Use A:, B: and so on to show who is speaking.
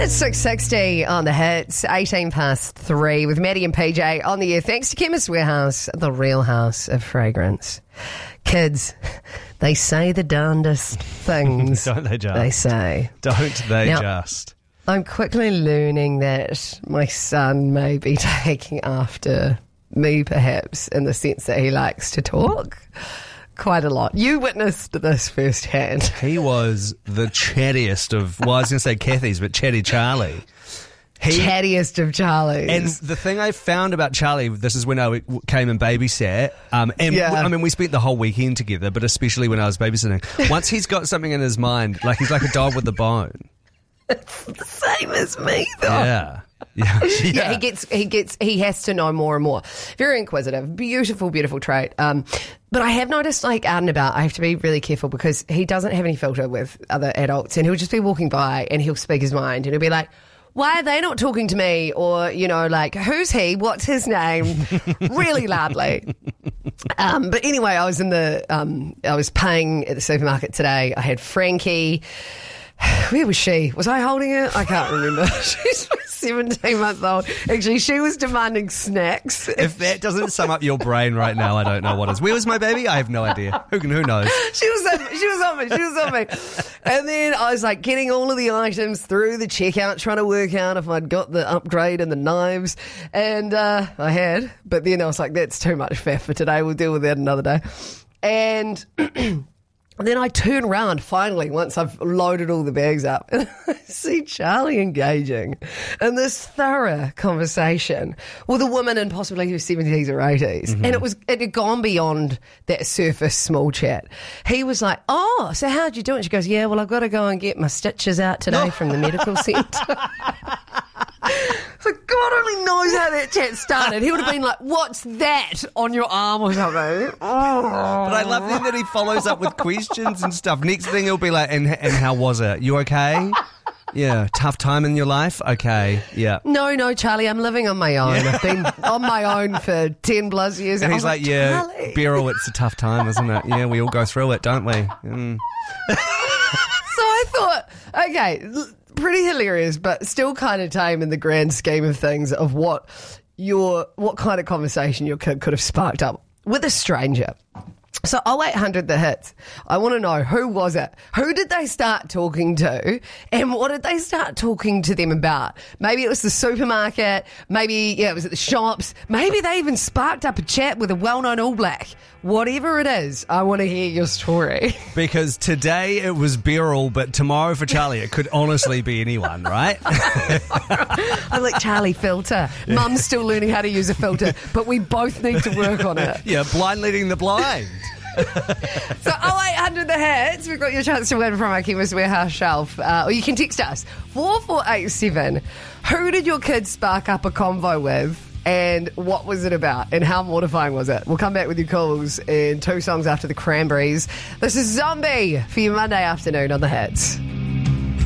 A: It's 6:60 on the hits, 3:18 with Maddie and PJ on the air. Thanks to Chemist Warehouse, the real house of fragrance. Kids, they say the darndest things.
B: Don't they just?
A: They say.
B: Don't they
A: Now,
B: just?
A: I'm quickly learning that my son may be taking after me, perhaps, in the sense that he likes to talk quite a lot. You witnessed this firsthand.
B: He was the chattiest of, well, I was going to say Kathy's, but Chatty Charlie.
A: Chattiest of Charlies.
B: And the thing I found about Charlie, this is when I came and babysat, I mean, we spent the whole weekend together, but especially when I was babysitting. Once he's got something in his mind, like he's like a dog with a bone.
A: It's the same as me, though.
B: Yeah.
A: Yeah, he has to know more and more. Very inquisitive, beautiful, beautiful trait. But I have noticed, like, out and about, I have to be really careful because he doesn't have any filter with other adults, and he'll just be walking by and he'll speak his mind, and he'll be like, why are they not talking to me? Or, you know, like, who's he? What's his name? Really loudly. But anyway, I was paying at the supermarket today. I had Frankie. Where was she? Was I holding her? I can't remember. She's 17 months old. Actually, she was demanding snacks.
B: If that doesn't sum up your brain right now, I don't know what is. Where was my baby? I have no idea. Who knows?
A: She was on me. And then I was like getting all of the items through the checkout, trying to work out if I'd got the upgrade and the knives. And I had. But then I was like, that's too much faff for today. We'll deal with that another day. And then I turn around finally once I've loaded all the bags up and I see Charlie engaging in this thorough conversation with a woman in possibly her 70s or 80s. Mm-hmm. And it had gone beyond that surface small chat. He was like, oh, so how'd you do it? She goes, yeah, well, I've got to go and get my stitches out today from the medical centre. So God only knows how that chat started. He would have been like, what's that on your arm or something?
B: But I love then that he follows up with questions and stuff. Next thing he'll be like, and how was it? You okay? Yeah, tough time in your life? Okay, yeah.
A: No, Charlie, I'm living on my own. I've been on my own for 10 plus years.
B: And he's like, yeah,
A: Charlie.
B: Beryl, it's a tough time, isn't it? Yeah, we all go through it, don't we? Mm.
A: So I thought, okay, pretty hilarious, but still kind of tame in the grand scheme of things of what kind of conversation your kid could have sparked up with a stranger. So 0800 the hits. I want to know, who was it? Who did they start talking to? And what did they start talking to them about? Maybe it was the supermarket. Maybe, it was at the shops. Maybe they even sparked up a chat with a well-known All Black. Whatever it is, I want to hear your story.
B: Because today it was Beryl, but tomorrow for Charlie, it could honestly be anyone, right?
A: I'm like, Charlie, filter. Mum's still learning how to use a filter, but we both need to work on it.
B: Yeah, blind leading the blind.
A: So 0800 the hits, we've got your chance to win from our Chemist Warehouse shelf. Or you can text us 4487. Who did your kids spark up a convo with? And what was it about? And how mortifying was it? We'll come back with your calls in 2 songs after the Cranberries. This is Zombie for your Monday afternoon on the hits.